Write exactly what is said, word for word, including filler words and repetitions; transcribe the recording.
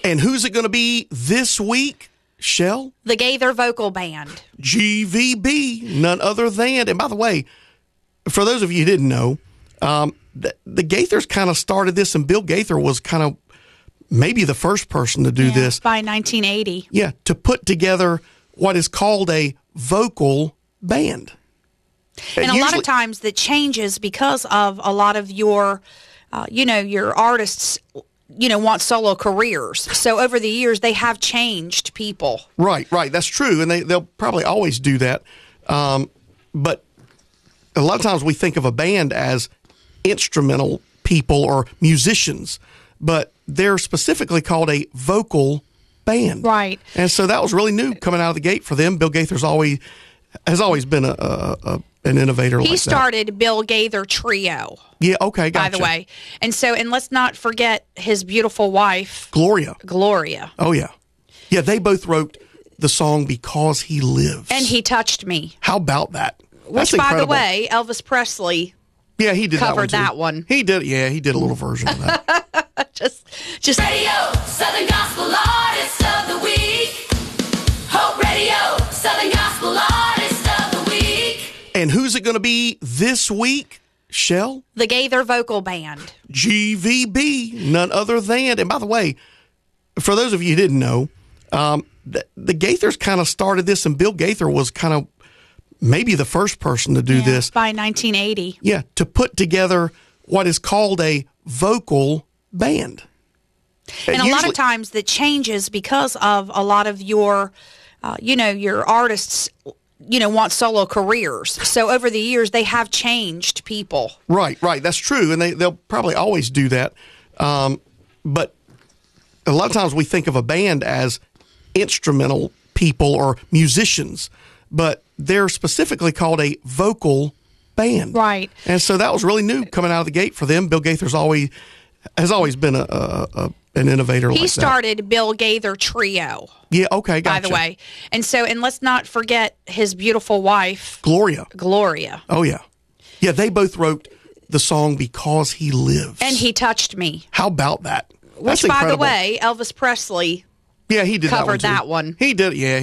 And who's it going to be this week, Shell? The Gaither Vocal Band. G V B, none other than. And by the way, for those of you who didn't know, um, the, the Gaithers kind of started this, and Bill Gaither was kind of maybe the first person to do yeah, this. By nineteen eighty. Yeah, to put together what is called a vocal band. And, and a usually, lot of times that changes because of a lot of your, uh, you know, your artists, you know, want solo careers. So over the years, they have changed people. Right, right. That's true. And they, they'll probably always do that. Um, but a lot of times we think of a band as instrumental people or musicians, but they're specifically called a vocal band. Right. And so that was really new coming out of the gate for them. Bill Gaither's always has always been a, a, a an innovator. He like started that. Bill Gaither Trio. Yeah, okay, gotcha. By the way. And so, and let's not forget his beautiful wife, Gloria. Gloria. Oh, yeah. Yeah, they both wrote the song Because He Lives. And He Touched Me. How about that? That's Which, by incredible. the way, Elvis Presley yeah, he did covered that that one. one. He did, yeah, he did a little version of that. just, just. Radio, Southern Gospel Artist of the Week. Hope Radio, Southern Gospel Artist of the Week. And who's it going to be this week, Shell? The Gaither Vocal Band. G V B, none other than. And by the way, for those of you who didn't know, um, the, the Gaithers kind of started this, and Bill Gaither was kind of maybe the first person to do yeah, this. By nineteen eighty. Yeah, to put together what is called a vocal band. And, and a usually, lot of times that changes because of a lot of your, uh, you know, your artists, you know, want solo careers. So over the years, they have changed people. Right, right. That's true. And they, they'll probably always do that. Um, but a lot of times we think of a band as instrumental people or musicians, but they're specifically called a vocal band. Right. And so that was really new coming out of the gate for them. Bill Gaither's always has always been a, a, a an innovator. He like started that. Bill Gaither Trio. Yeah, okay, gotcha. By the way. And so, and let's not forget his beautiful wife, Gloria. Gloria. Oh, yeah. Yeah, they both wrote the song Because He Lives. And He Touched Me. How about that? That's Which, by the incredible. way, Elvis Presley yeah, he did covered that that one. one. He did, yeah.